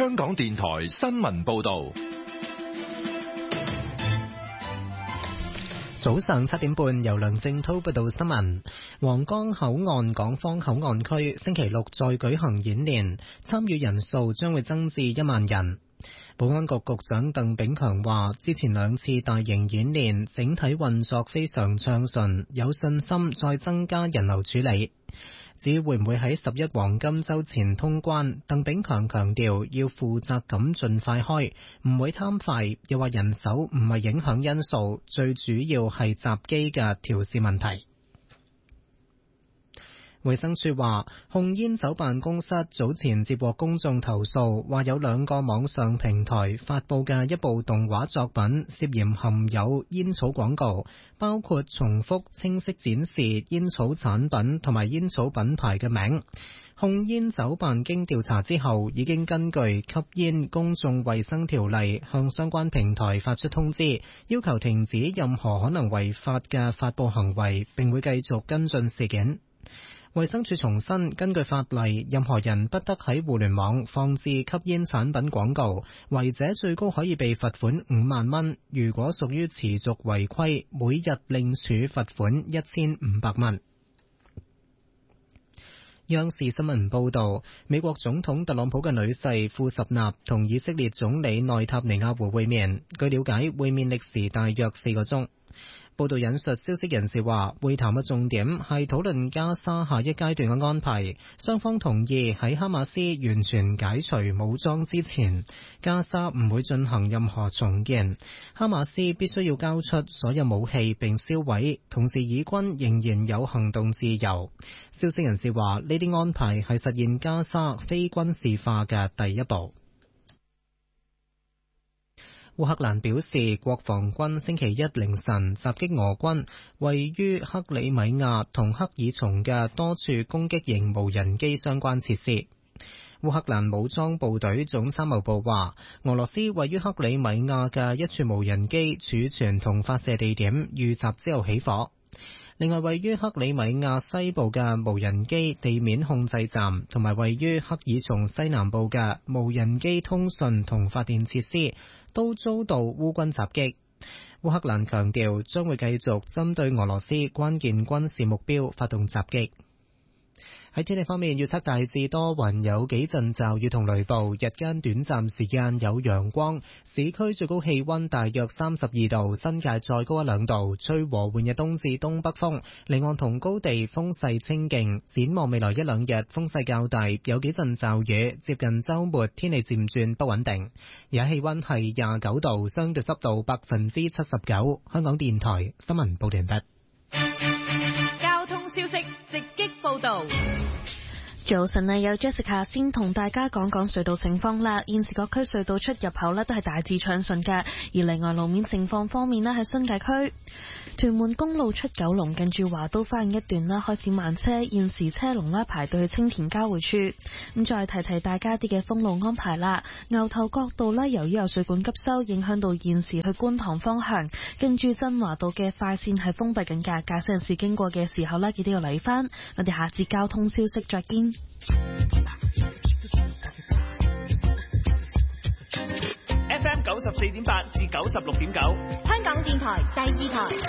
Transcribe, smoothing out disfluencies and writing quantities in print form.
香港電台新聞報道。 早上7點半，由梁正滔報道新聞。皇崗口岸港方口岸區星期六再舉行演練，參與人數將會增至1萬人。保安局局長鄧炳強話，之前2次大型演練整體運作非常暢順，有信心再增加人流處理。至於會唔會喺11黃金週前通關，鄧炳強強調要負責咁盡快開，唔會貪快，又話人手唔係影響因素，最主要係閘機嘅調試問題。衛生署話，控煙酒辦公室早前接獲公眾投訴，話有2個網上平台發佈嘅一部動畫作品涉嫌含有煙草廣告，包括重複清晰展示煙草產品同埋煙草品牌嘅名。控煙酒辦經調查之後，已經根據吸煙公眾衛生條例向相關平台發出通知，要求停止任何可能違法嘅發佈行為，並會繼續跟進事件。衛生署重申，根據法例，任何人不得喺互聯網放置吸煙產品廣告，違者最高可以被罰款5萬蚊。如果屬於持續違規，每日另處罰款1500蚊。央視新聞報道，美國總統特朗普嘅女婿庫什納同以色列總理內塔尼亞胡會面，據了解，會面歷時大約4個鐘。報道引述消息人士話，會談嘅重點係討論加沙下一階段嘅安排。雙方同意喺哈馬斯完全解除武裝之前，加沙唔會進行任何重建。哈馬斯必須要交出所有武器並銷毀，同時以軍仍然有行動自由。消息人士話，呢啲安排係實現加沙非軍事化嘅第一步。烏克蘭表示，國防軍星期一凌晨襲擊俄軍位於克里米亞同克爾松嘅多處攻擊型無人機相關設施。烏克蘭武裝部隊總參謀部話，俄羅斯位於克里米亞嘅一處無人機儲存同發射地點遇襲之後起火。另外，位於克里米亞西部嘅無人機地面控制站同埋位於克爾松西南部嘅無人機通訊同發電設施都遭到烏軍襲擊。烏克蘭強調將會繼續針對俄羅斯關鍵軍事目標發動襲擊。喺天氣方面，預測大致多雲，有幾陣驟雨同雷暴，日間短暫時間有陽光，市區最高氣溫大約32度，新界再高1-2度，吹和緩嘅東至東北風，離岸同高地風勢清勁。展望未來1-2日風勢較大，有幾陣驟雨，接近週末天氣漸轉不穩定。而家氣溫係29度，相對濕度79%。香港電台新聞報道完畢。 消息直擊報道。 早晨啊，有 Jessica 先同大家講講隧道情況啦。現時各區隧道出入口呢都係大致暢順㗎。而另外路面情況方面呢，喺新界區屯門公路出九龍近住華都花園一段啦，開始慢車，現時車龍啦排到去青田交匯處。咁再提提大家啲嘅封路安排啦。牛頭角道呢，由於有水管急修，影響到現時去觀塘方向，跟住振華道嘅快線係封閉緊㗎，駕駛人士經過嘅時候呢，記得要留意返。我哋下節交通消息再見。 FM 94.8至96.9，香港電台第2台。